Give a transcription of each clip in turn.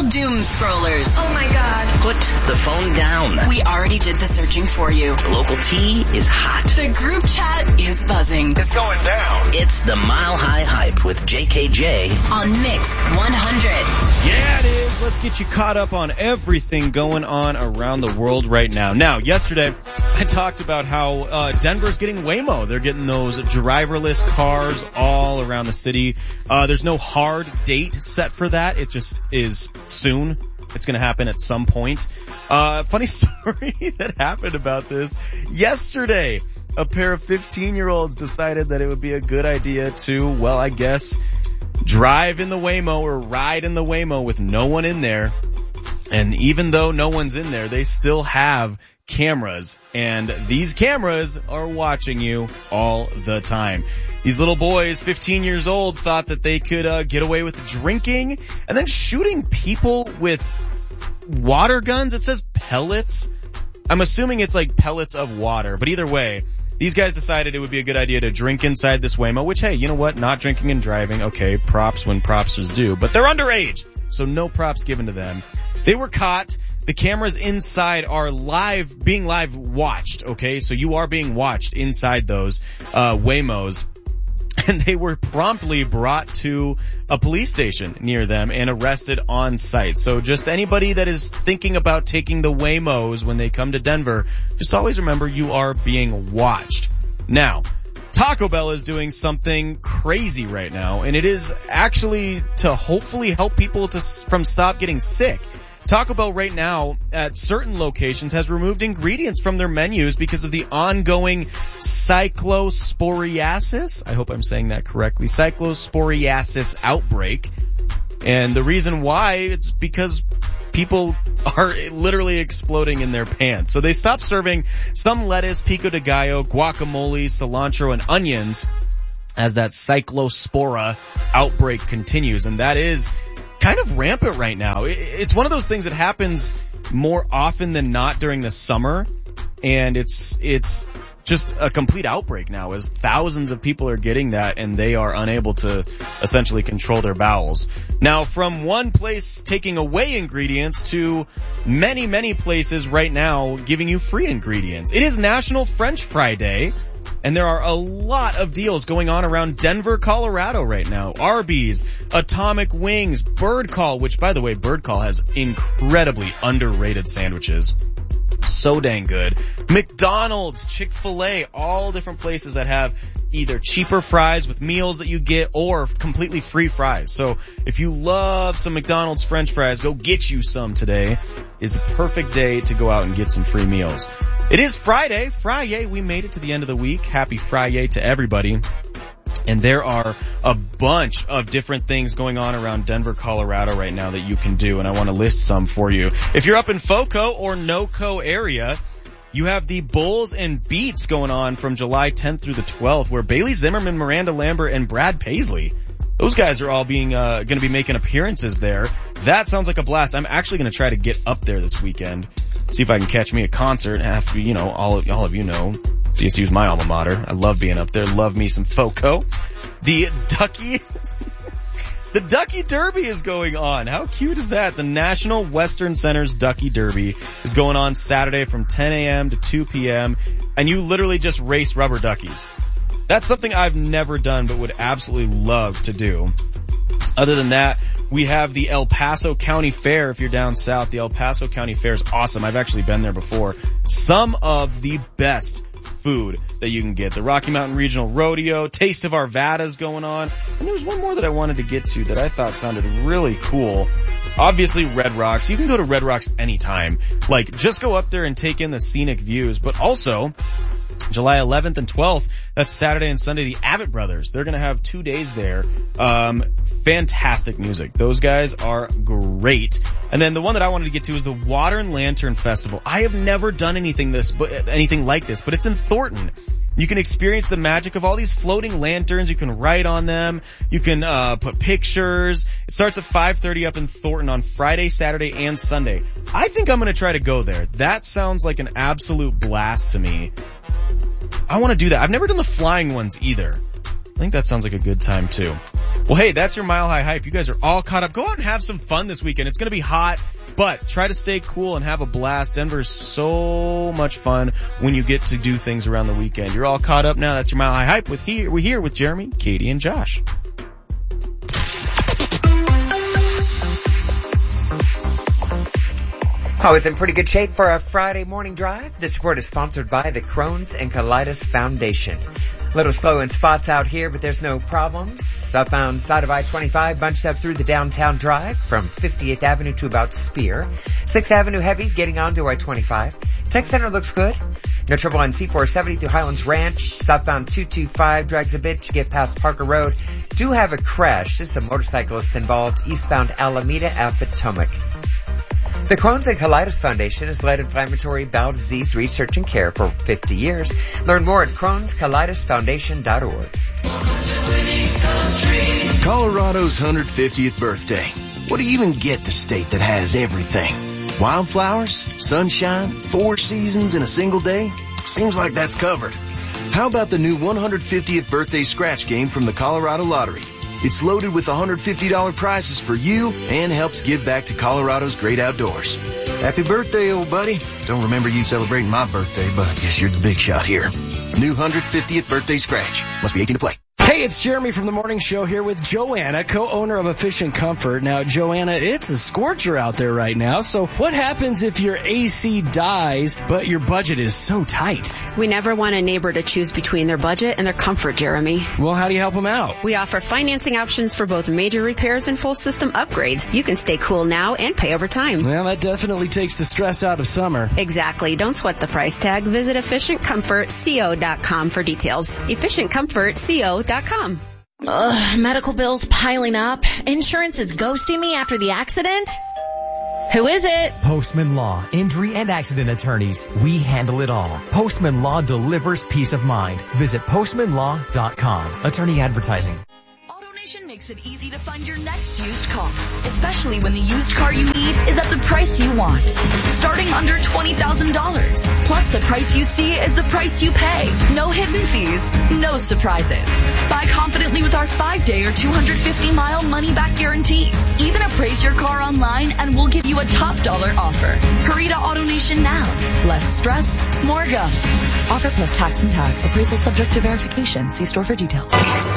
doom scrollers. Oh my God. Put the phone down. We already did the searching for you. The local tea is hot. The group chat is buzzing. It's going down. It's the Mile High Hype with JKJ on Mix 100. Yeah, it is. Let's get you caught up on everything going on around the world right now. Now, yesterday, I talked about how Denver's getting Waymo. They're getting those driverless cars all around the city. There's no hard date set for that. It just is soon. It's going to happen at some point. Funny story that happened about this. Yesterday, a pair of 15-year-olds decided that it would be a good idea to, well, I guess, drive in the Waymo or ride in the Waymo with no one in there. And even though no one's in there, they still have cameras, and these cameras are watching you all the time. These little boys, 15 years old, thought that they could get away with drinking and then shooting people with water guns. It says pellets. I'm assuming it's like pellets of water, but either way, these guys decided it would be a good idea to drink inside this Waymo, which, hey, you know what? Not drinking and driving, okay, props when props is due, but they're underage, so no props given to them. They were caught. The cameras inside are being live watched, okay? So you are being watched inside those Waymos. And they were promptly brought to a police station near them and arrested on site. So just anybody that is thinking about taking the Waymos when they come to Denver, just always remember you are being watched. Now, Taco Bell is doing something crazy right now, and it is actually to hopefully help people from stop getting sick. Taco Bell right now at certain locations has removed ingredients from their menus because of the ongoing cyclosporiasis. I hope I'm saying that correctly. Cyclosporiasis outbreak. And the reason why, it's because people are literally exploding in their pants. So they stopped serving some lettuce, pico de gallo, guacamole, cilantro, and onions as that cyclospora outbreak continues. And that is kind of rampant right now. It's one of those things that happens more often than not during the summer, and it's just a complete outbreak now as thousands of people are getting that and they are unable to essentially control their bowels. Now, from one place taking away ingredients to many, many places right now giving you free ingredients. It is National French Fry Day. And there are a lot of deals going on around Denver, Colorado right now. Arby's, Atomic Wings, Bird Call, which, by the way, Bird Call has incredibly underrated sandwiches. So dang good. McDonald's, Chick-fil-A, all different places that have either cheaper fries with meals that you get or completely free fries. So if you love some McDonald's French fries, go get you some today. It's a perfect day to go out and get some free meals. It is Friday. Friday, we made it to the end of the week. Happy Friday to everybody. And there are a bunch of different things going on around Denver, Colorado right now that you can do, and I want to list some for you. If you're up in FOCO or NOCO area, you have the Bulls and Beats going on from July 10th through the 12th, where Bailey Zimmerman, Miranda Lambert, and Brad Paisley, those guys are all going to be making appearances there. That sounds like a blast. I'm actually going to try to get up there this weekend. See if I can catch me a concert. Have to, all of you know, CSU's my alma mater. I love being up there. Love me some FOCO. The Ducky Derby is going on. How cute is that? The National Western Center's Ducky Derby is going on Saturday from 10 a.m. to 2 p.m. And you literally just race rubber duckies. That's something I've never done but would absolutely love to do. Other than that, we have the El Paso County Fair. If you're down south, the El Paso County Fair is awesome. I've actually been there before. Some of the best food that you can get. The Rocky Mountain Regional Rodeo, Taste of Arvada's going on. And there was one more that I wanted to get to that I thought sounded really cool. Obviously, Red Rocks. You can go to Red Rocks anytime. Like, just go up there and take in the scenic views. But also, July 11th and 12th, that's Saturday and Sunday, the Abbott Brothers. They're going to have 2 days there. Fantastic music. Those guys are great. And then the one that I wanted to get to is the Water and Lantern Festival. I have never done anything like this, but it's in Thornton. You can experience the magic of all these floating lanterns. You can write on them. You can put pictures. It starts at 5:30 up in Thornton on Friday, Saturday, and Sunday. I think I'm going to try to go there. That sounds like an absolute blast to me. I want to do that. I've never done the flying ones either. I think that sounds like a good time too. Well, hey, that's your Mile High Hype. You guys are all caught up. Go out and have some fun this weekend. It's going to be hot, but try to stay cool and have a blast. Denver is so much fun when you get to do things around the weekend. You're all caught up now. That's your Mile High Hype. We're here with Jeremy, Katie, and Josh. Always in pretty good shape for a Friday morning drive. This report is sponsored by the Crohn's and Colitis Foundation. A little slow in spots out here, but there's no problems. Southbound side of I-25 bunched up through the downtown drive from 58th Avenue to about Spear. 6th Avenue heavy getting onto I-25. Tech Center looks good. No trouble on C-470 through Highlands Ranch. Southbound 225 drags a bit to get past Parker Road. Do have a crash. Just a motorcyclist involved eastbound Alameda at Potomac. The Crohn's and Colitis Foundation has led inflammatory bowel disease research and care for 50 years. Learn more at Crohn'sColitisFoundation.org. Colorado's 150th birthday. What do you even get the state that has everything? Wildflowers, sunshine, 4 seasons in a single day? Seems like that's covered. How about the new 150th birthday scratch game from the Colorado Lottery? It's loaded with $150 prizes for you and helps give back to Colorado's great outdoors. Happy birthday, old buddy. Don't remember you celebrating my birthday, but I guess you're the big shot here. New 150th birthday scratch. Must be 18 to play. Hey, it's Jeremy from the Morning Show here with Joanna, co-owner of Efficient Comfort. Now, Joanna, it's a scorcher out there right now, so what happens if your AC dies, but your budget is so tight? We never want a neighbor to choose between their budget and their comfort, Jeremy. Well, how do you help them out? We offer financing options for both major repairs and full system upgrades. You can stay cool now and pay over time. Well, that definitely takes the stress out of summer. Exactly. Don't sweat the price tag. Visit EfficientComfortCO.com for details. EfficientComfortCO.com. Medical bills piling up. Insurance is ghosting me after the accident. Who is it? Postman Law, injury and accident attorneys. We handle it all. Postman Law delivers peace of mind. Visit postmanlaw.com. Attorney advertising. AutoNation makes it easy to find your next used car, especially when the used car you need is at the price you want. Starting under $20,000. Plus the price you see is the price you pay. No hidden fees, no surprises. Buy confidently with our 5-day or 250-mile money-back guarantee. Even appraise your car online and we'll give you a top dollar offer. Hurry to AutoNation now. Less stress, more go. Offer plus tax and tag. Appraisal subject to verification. See store for details.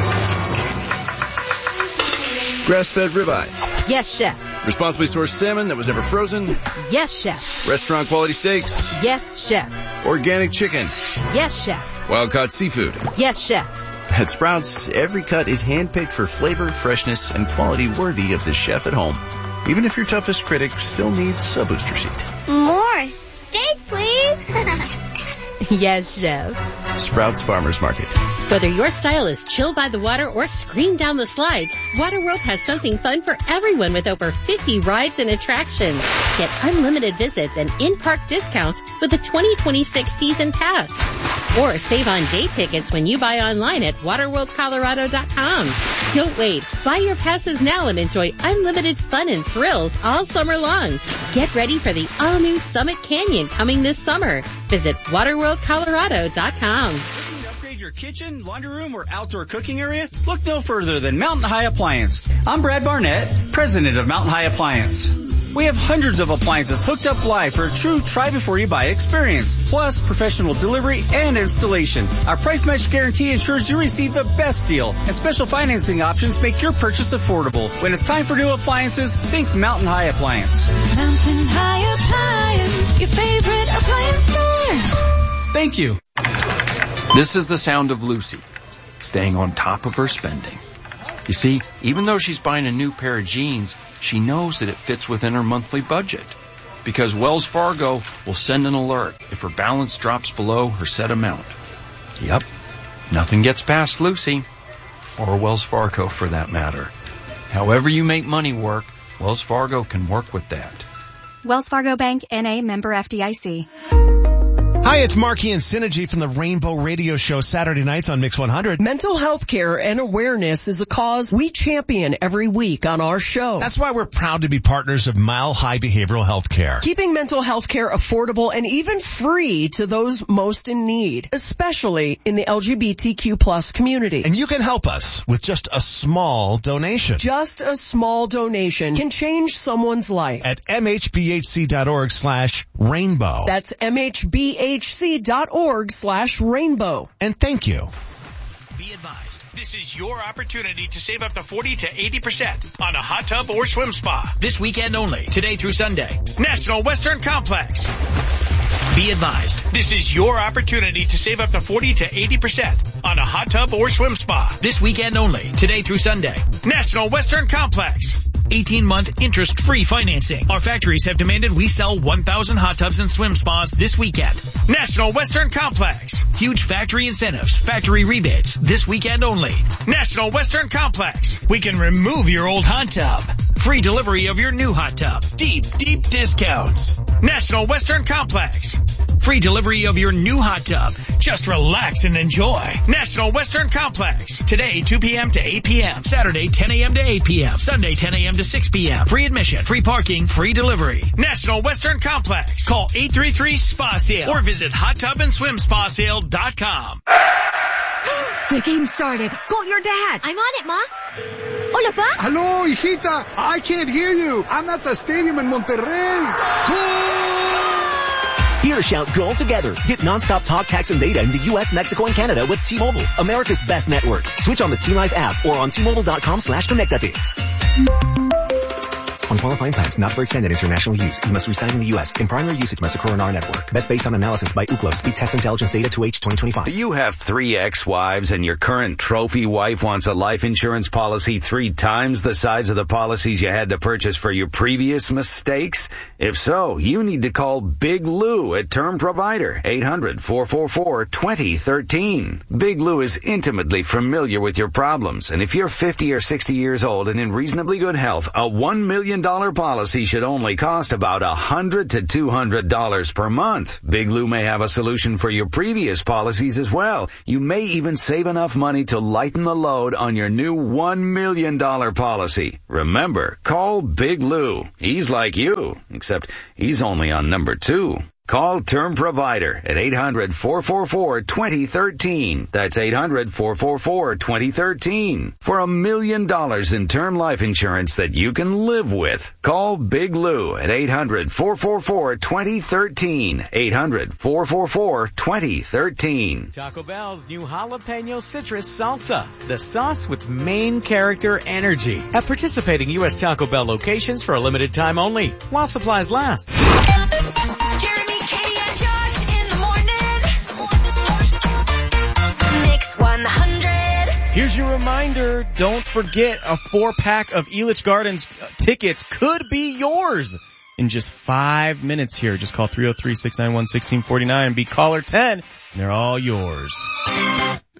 Grass-fed ribeyes. Yes, chef. Responsibly sourced salmon that was never frozen. Yes, chef. Restaurant quality steaks. Yes, chef. Organic chicken. Yes, chef. Wild-caught seafood. Yes, chef. At Sprouts, every cut is handpicked for flavor, freshness, and quality worthy of the chef at home. Even if your toughest critic still needs a booster seat. More steak, please. Yes, chef. Sprouts Farmers Market. Whether your style is chill by the water or scream down the slides, Waterworld has something fun for everyone with over 50 rides and attractions. Get unlimited visits and in-park discounts with the 2026 season pass. Or save on day tickets when you buy online at waterworldcolorado.com. Don't wait. Buy your passes now and enjoy unlimited fun and thrills all summer long. Get ready for the all-new Summit Canyon coming this summer. Visit waterworldcolorado.com. Your kitchen, laundry room, or outdoor cooking area? Look no further than Mountain High Appliance. I'm Brad Barnett, president of Mountain High Appliance. We have hundreds of appliances hooked up live for a true try-before-you-buy experience, plus professional delivery and installation. Our price match guarantee ensures you receive the best deal, and special financing options make your purchase affordable. When it's time for new appliances, think Mountain High Appliance. Mountain High Appliance, your favorite appliance store. Thank you. This is the sound of Lucy, staying on top of her spending. You see, even though she's buying a new pair of jeans, she knows that it fits within her monthly budget. Because Wells Fargo will send an alert if her balance drops below her set amount. Yep, nothing gets past Lucy, or Wells Fargo for that matter. However you make money work, Wells Fargo can work with that. Wells Fargo Bank, N.A., member FDIC. Hi, it's Marky and Synergy from the Rainbow Radio Show Saturday nights on Mix 100. Mental health care and awareness is a cause we champion every week on our show. That's why we're proud to be partners of Mile High Behavioral Health Care. Keeping mental health care affordable and even free to those most in need, especially in the LGBTQ plus community. And you can help us with just a small donation. Just a small donation can change someone's life. At mhbhc.org/rainbow. That's mhbhc.org/rainbow. And thank you. Be advised, this is your opportunity to save up to 40 to 80% on a hot tub or swim spa. This weekend only, today through Sunday. National Western Complex. Be advised, this is your opportunity to save up to 40 to 80% on a hot tub or swim spa. This weekend only, today through Sunday. National Western Complex. 18-month interest-free financing. Our factories have demanded we sell 1,000 hot tubs and swim spas this weekend. National Western Complex. Huge factory incentives, factory rebates, this weekend only. National Western Complex. We can remove your old hot tub. Free delivery of your new hot tub. Deep, deep discounts. National Western Complex. Free delivery of your new hot tub. Just relax and enjoy. National Western Complex. Today, 2 p.m. to 8 p.m. Saturday, 10 a.m. to 8 p.m. Sunday, 10 a.m. to 6 p.m. Free admission, free parking, free delivery. National Western Complex. Call 833-SPA-SALE or visit hottubandSwimSpaSale.com. The game started. Call your dad. I'm on it, Ma. Hola, Pa. Hello, hijita. I can't hear you. I'm at the stadium in Monterrey. Here, shout goal together. Get nonstop talk, text, and data in the U.S., Mexico, and Canada with T-Mobile, America's best network. Switch on the T-Life app or on T-Mobile.com/connectate. On qualifying plans, not for extended international use. You must reside in the U.S. In primary usage must occur on our network. Best based on analysis by Ookla. Speed test intelligence data to H 2025. Do you have 3 ex-wives and your current trophy wife wants a life insurance policy 3 times the size of the policies you had to purchase for your previous mistakes? If so, you need to call Big Lou at Term Provider, 800-444-2013. Big Lou is intimately familiar with your problems, and if you're 50 or 60 years old and in reasonably good health, a $1 million policy should only cost about $100 to $200 per month. Big Lou may have a solution for your previous policies as well. You may even save enough money to lighten the load on your new $1 million policy. Remember, call Big Lou. He's like you, except he's only on number 2. Call Term Provider at 800-444-2013. That's 800-444-2013. For $1 million in term life insurance that you can live with. Call Big Lou at 800-444-2013. 800-444-2013. Taco Bell's new Jalapeno Citrus Salsa. The sauce with main character energy. At participating U.S. Taco Bell locations for a limited time only, while supplies last. Jeremy, Katie, and Josh in the morning. Mix 100. Here's your reminder. Don't forget, a 4-pack of Elitch Gardens tickets could be yours in just 5 minutes here. Just call 303-691-1649 and be caller 10, and they're all yours.